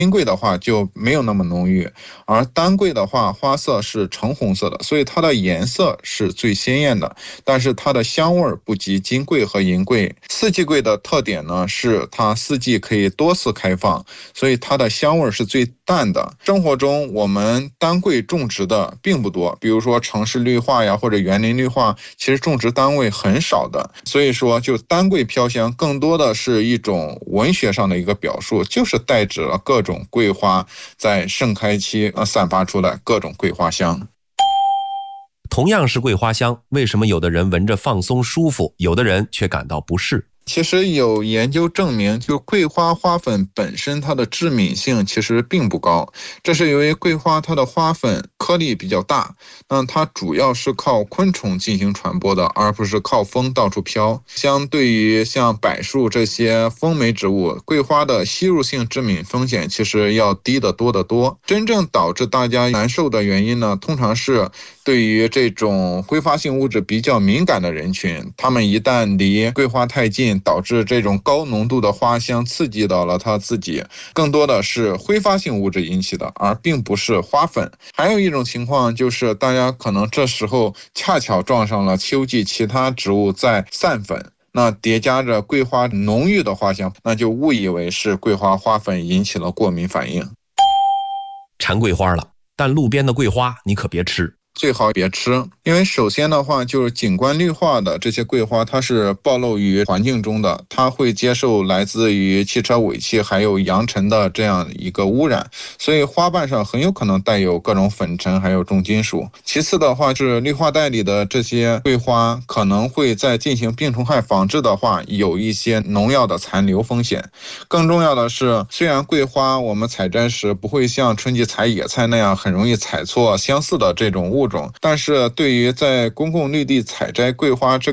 金桂的话就没有那么浓郁，而丹桂的话花色是橙红色的，所以它的颜色是最鲜艳的，但是它的香味不及金桂和银桂。四季桂的特点呢是它四季可以多次开放，所以它的香味是最淡的。生活中我们丹桂种植的并不多，比如说城市绿化呀或者园林绿化，其实种植单位很少的，所以说就丹桂飘香更多的是一种文学上的一个表述，就是代指了各种桂花在盛开期散发出来各种桂花香。 同样是桂花香，为什么有的人闻着放松舒服，有的人却感到不适？ 其实有研究证明，就桂花花粉本身它的致敏性其实并不高，这是由于桂花它的花粉颗粒比较大，那它主要是靠昆虫进行传播的，而不是靠风到处飘。相对于像柏树这些风媒植物，桂花的吸入性致敏风险其实要低得多得多。真正导致大家难受的原因呢，通常是对于这种挥发性物质比较敏感的人群，他们一旦离桂花太近，导致这种高浓度的花香刺激到了他自己，更多的是挥发性物质引起的，而并不是花粉。还有一种情况就是大家可能这时候恰巧撞上了秋季其他植物在散粉，那叠加着桂花浓郁的花香，那就误以为是桂花花粉引起了过敏反应。 馋桂花了，但路边的桂花你可别吃。 最好别吃，因为首先的话就是景观绿化的这些桂花，它是暴露于环境中的，它会接受来自于汽车尾气还有扬尘的这样一个污染，所以花瓣上很有可能带有各种粉尘还有重金属。其次的话是绿化带里的这些桂花可能会在进行病虫害防治的话有一些农药的残留风险。更重要的是，虽然桂花我们采摘时不会像春季采野菜那样很容易采错相似的这种物种，但是对于在公共绿地采摘桂花这